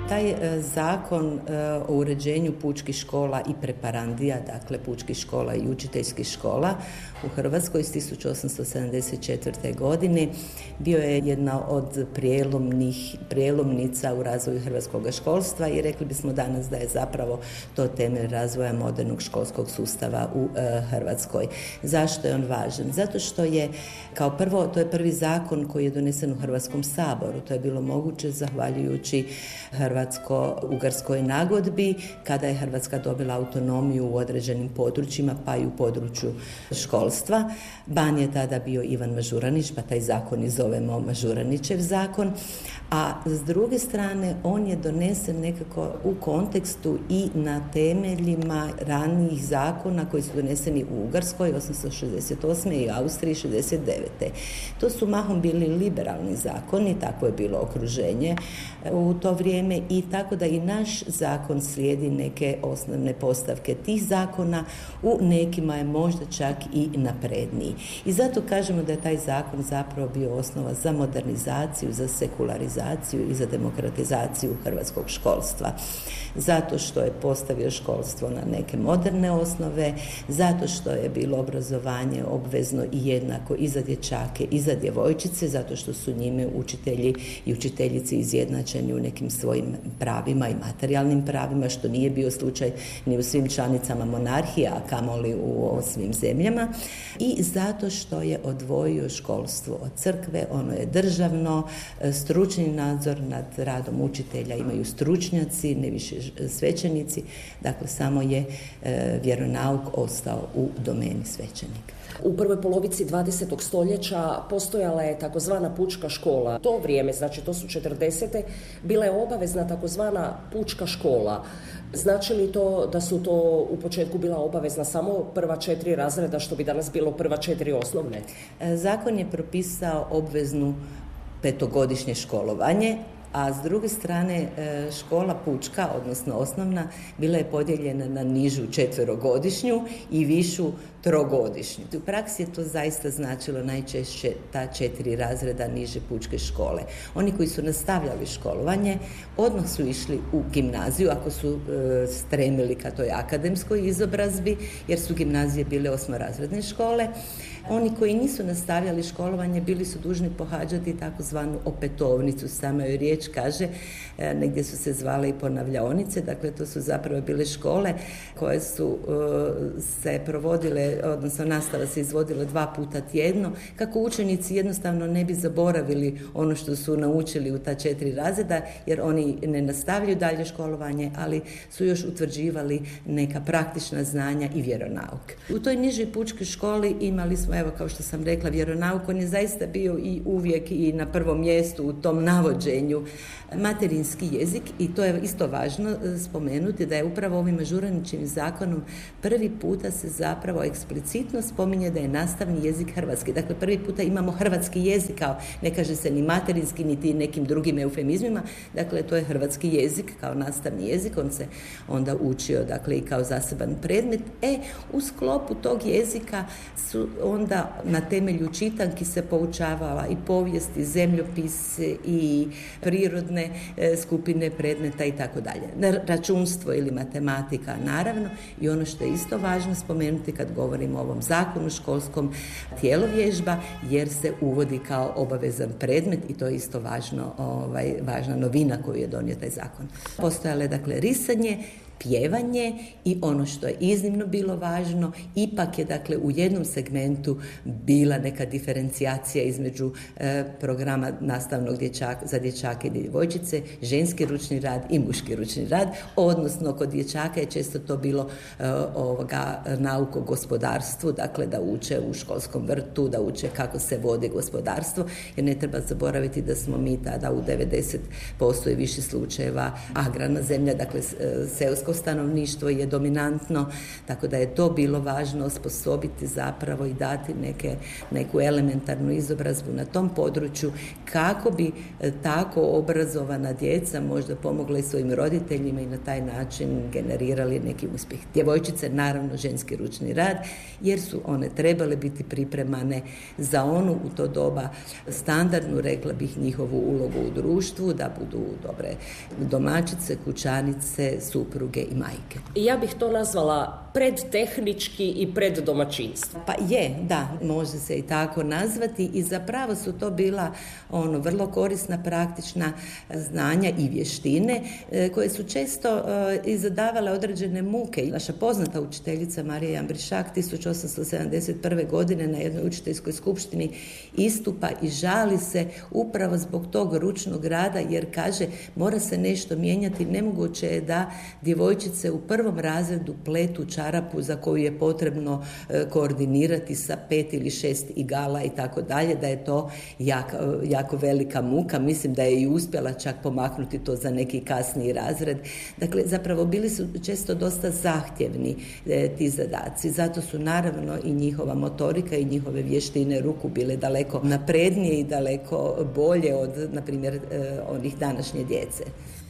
Taj zakon o uređenju pučkih škola i preparandija, dakle pučkih škola i učiteljskih škola u Hrvatskoj iz 1874. godine bio je jedna od prijelomnica u razvoju hrvatskog školstva i rekli bismo danas da je zapravo to temelj razvoja modernog školskog sustava u Hrvatskoj. Zašto je on važan? Zato što je kao prvo, to je prvi zakon koji je donesen u Hrvatskom saboru. To je bilo moguće zahvaljujući Hrvatsko-ugarskoj nagodbi kada je Hrvatska dobila autonomiju u određenim područjima pa i u području školstva. Ban je tada bio Ivan Mažuranić, pa taj zakon i zovemo Mažuranićev zakon, a s druge strane on je donesen nekako u kontekstu i na temeljima ranijih zakona koji su doneseni u Ugarskoj 868. i Austriji 69. To su mahom bili liberalni zakoni, takvo je bilo okruženje u to vrijeme i tako da i naš zakon slijedi neke osnovne postavke tih zakona, u nekima je možda čak i napredniji. I zato kažemo da je taj zakon zapravo bio osnova za modernizaciju, za sekularizaciju i za demokratizaciju hrvatskog školstva. Zato što je postavio školstvo na neke moderne osnove, zato što je bilo obrazovanje obvezno i jednako i za dječake i za djevojčice, zato što su njime učitelji i učiteljice izjednačeni u nekim svojim pravima i materijalnim pravima, što nije bio slučaj ni u svim članicama monarhija, a kamoli u svim zemljama. I zato što je odvojio školstvo od crkve, ono je državno, stručni nadzor nad radom učitelja imaju stručnjaci, ne više svećenici, dakle samo je vjeronauk ostao u domeni svećenika. U prvoj polovici 20. stoljeća postojala je takozvana pučka škola. To vrijeme, znači to su 40. bila je obavezna takozvana pučka škola. Znači li to da su to u početku bila obavezna samo prva 4 razreda, što bi danas bilo prva 4 osnovne? Zakon je propisao obveznu 5-godišnje školovanje, a s druge strane škola pučka, odnosno osnovna, bila je podijeljena na nižu 4-godišnju i višu 3-godišnju. U praksi je to zaista značilo najčešće ta 4 razreda niže pučke škole. Oni koji su nastavljali školovanje odmah su išli u gimnaziju ako su stremili ka toj akademskoj izobrazbi, jer su gimnazije bile 8-razredne škole. Oni koji nisu nastavljali školovanje bili su dužni pohađati takozvanu opetovnicu, sama joj riječ kaže, negdje su se zvale i ponavljaonice, dakle to su zapravo bile škole koje su se provodile, odnosno nastava se izvodila 2 puta tjedno, kako učenici jednostavno ne bi zaboravili ono što su naučili u ta 4 razreda, jer oni ne nastavljaju dalje školovanje, ali su još utvrđivali neka praktična znanja i vjeronauk. U toj nižoj pučkoj školi imali smo, evo kao što sam rekla, vjeronauk, on je zaista bio i uvijek i na prvom mjestu u tom navođenju materinski jezik, i to je isto važno spomenuti da je upravo ovim Mažuranićevim zakonom prvi puta se zapravo eksplicitno spominje da je nastavni jezik hrvatski. Dakle, prvi puta imamo hrvatski jezik, kao ne kaže se ni materinski niti nekim drugim eufemizmima, dakle to je hrvatski jezik kao nastavni jezik, on se onda učio dakle i kao zaseban predmet. U sklopu tog jezika su onda na temelju čitanki se poučavala i povijest i zemljopis i prirodne skupine predmeta i tako dalje. Računstvo ili matematika naravno, i ono što je isto važno spomenuti kad govorimo o ovom zakonu školskom, tjelovježba, jer se uvodi kao obavezan predmet i to je isto važna novina koju je donio taj zakon. Postojalo je dakle risanje, pjevanje i ono što je iznimno bilo važno, ipak je dakle u jednom segmentu bila neka diferencijacija između programa nastavnog za dječake i djevojčice, ženski ručni rad i muški ručni rad, odnosno kod dječaka je često to bilo nauka o gospodarstvu, dakle da uče u školskom vrtu, da uče kako se vodi gospodarstvo, jer ne treba zaboraviti da smo mi tada u 90% i više slučajeva agrarna zemlja, dakle seosko muško stanovništvo je dominantno, tako da je to bilo važno osposobiti zapravo i dati neku elementarnu izobrazbu na tom području kako bi tako obrazovana djeca možda pomogla i svojim roditeljima i na taj način generirali neki uspjeh. Djevojčice, naravno, ženski ručni rad, jer su one trebale biti pripremane za onu u to doba standardnu, rekla bih, njihovu ulogu u društvu, da budu dobre domaćice, kućanice, supruge i majke. Ja bih to nazvala predtehnički i preddomaćinstvo. Pa je, da, može se i tako nazvati i zapravo su to bila vrlo korisna praktična znanja i vještine koje su često i zadavale određene muke. Naša poznata učiteljica Marija Jambrišak 1871. godine na jednoj učiteljskoj skupštini istupa i žali se upravo zbog tog ručnog rada, jer kaže mora se nešto mijenjati, nemoguće je da djevojčice u prvom razredu pletu čarapu za koju je potrebno koordinirati sa 5 ili 6 igala i tako dalje, da je to jako velika muka. Mislim da je i uspjela čak pomaknuti to za neki kasniji razred. Dakle, zapravo bili su često dosta zahtjevni ti zadaci. Zato su naravno i njihova motorika i njihove vještine ruku bile daleko naprednije i daleko bolje od, na primjer, onih današnje djece.